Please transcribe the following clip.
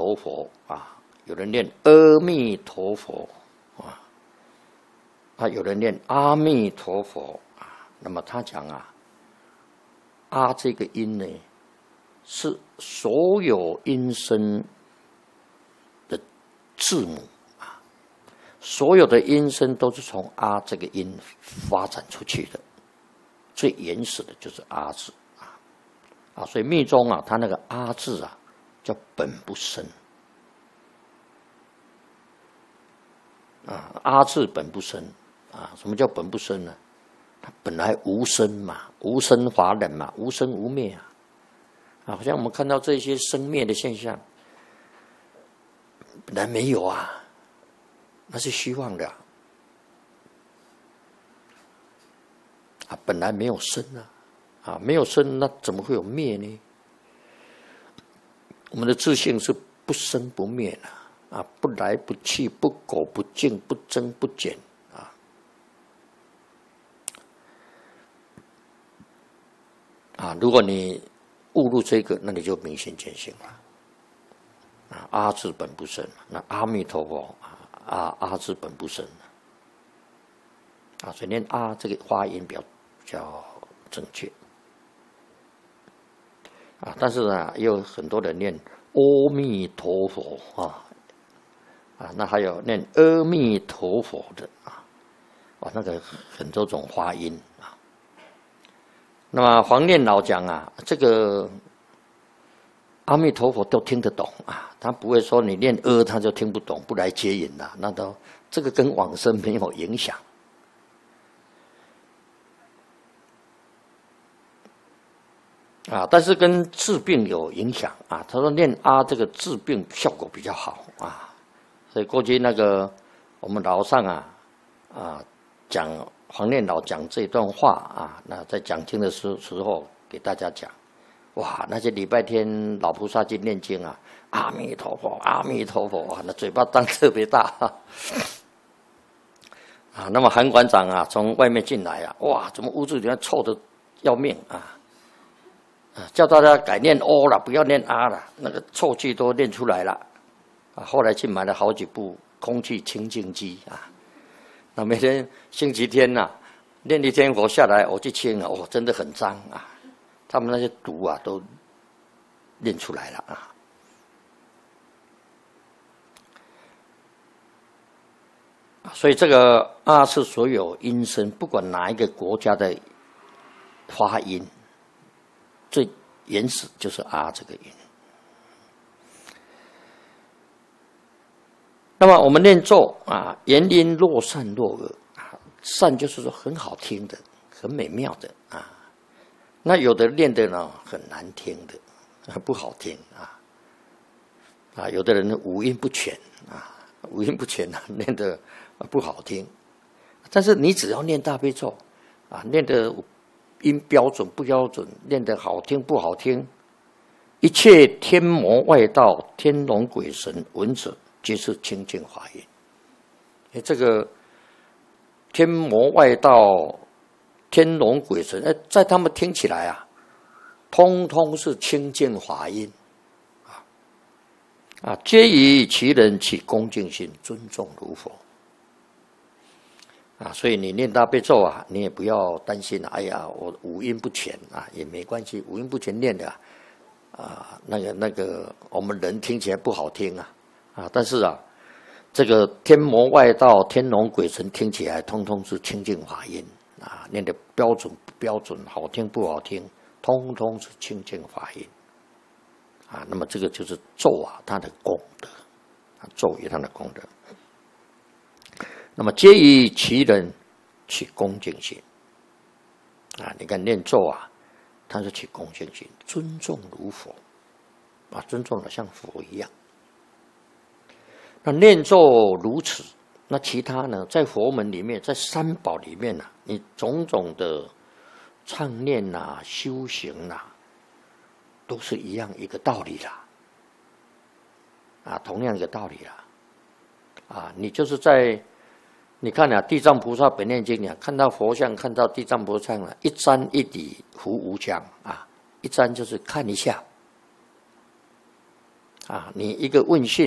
陀佛啊，有人念阿弥陀佛啊，有人念阿弥陀佛啊。那么他讲啊，阿这个音呢，是所有音声的字母啊，所有的音声都是从阿这个音发展出去的，最原始的就是阿字啊，所以密宗啊，它那个阿字啊，叫本不生啊，阿字本不生啊，什么叫本不生呢？它本来无生嘛，无生法忍嘛，无生无灭啊。好像我们看到这些生灭的现象，本来没有啊，那是虚妄的啊，本来没有生啊，没有生，那怎么会有灭呢？我们的自性是不生不灭的啊，不来不去，不垢不净，不增不减啊，如果你误入这个，那你就明心见性了啊。阿字本不生，那阿弥陀佛阿字本不生啊，所以念阿这个发音比较正确啊。但是呢，也有很多人念阿弥陀佛啊，那还有念阿弥陀佛的那个很多种发音啊。那么黄念老讲啊，这个阿弥陀佛都听得懂啊，他不会说你念他就听不懂，不来接引了，那都这个跟往生没有影响啊，但是跟治病有影响啊。他说念阿这个治病效果比较好啊，所以过去那个我们老上讲黄念老讲这段话啊，那在讲经的时候给大家讲，哇，那些礼拜天老菩萨去念经啊，阿弥陀佛，阿弥陀佛啊，那嘴巴张特别大啊。那么韩馆长啊，从外面进来啊，哇，怎么屋子里面臭得要命叫大家改念哦了，不要念啊了，那个臭气都念出来了啊。后来去买了好几部空气清净机啊。那每天星期天念一天佛下来，我去清真的很脏啊，他们那些毒都念出来了所以这个阿是所有音声，不管哪一个国家的发音，最原始就是阿这个音。那么我们念咒言音若善若恶善就是说很好听的，很美妙的那有的念的呢很难听的，不好听有的人五音不全五音不全念的不好听。但是你只要念大悲咒念的音标准不标准，念的好听不好听，一切天魔外道、天龙鬼神闻者，皆是清净法音。这个天魔外道、天龙鬼神，在他们听起来通通是清净法音皆以其人起恭敬心，尊重如佛所以你念大悲咒你也不要担心哎呀，我五音不全也没关系，五音不全念的那个我们人听起来不好听但是这个天魔外道、天龙鬼神听起来通通是清净法音念的标准不标准，好听不好听，通通是清净法音那么这个就是咒它的功德咒语它的功德。那么皆以其人起恭敬心你看念咒它是起恭敬心，尊重如佛尊重的像佛一样。那念咒如此，那其他呢，在佛门里面，在三宝里面你种种的唱念修行都是一样一个道理同样一个道理你就是在你看地藏菩萨本愿经看到佛像，看到地藏菩萨一瞻一礼胡无疆一瞻就是看一下啊，你一个问讯